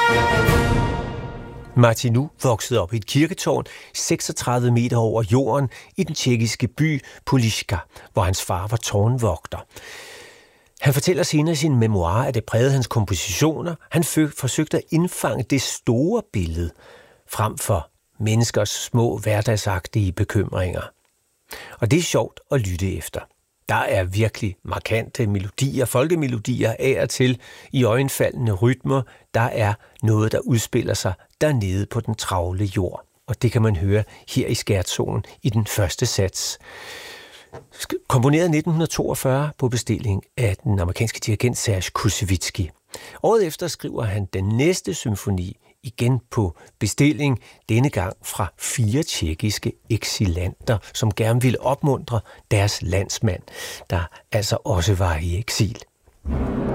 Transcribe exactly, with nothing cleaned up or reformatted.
Martinu voksede op i et kirketårn seksogtredive meter over jorden i den tjekkiske by Poliška, hvor hans far var tårnvogter. Han fortæller senere i sin memoir, at det prægede hans kompositioner. Han forsøgte at indfange det store billede frem for menneskers små hverdagsagtige bekymringer. Og det er sjovt at lytte efter. Der er virkelig markante melodier, folkemelodier af og til i øjenfaldende rytmer. Der er noget, der udspiller sig dernede på den travle jord. Og det kan man høre her i skærtonen i den første sats. Komponeret nitten toogfyrre på bestilling af den amerikanske dirigent Serge Koussevitzky. Året efter skriver han den næste symfoni igen på bestilling, denne gang fra fire tjekkiske eksilanter, som gerne ville opmuntre deres landsmand, der altså også var i eksil.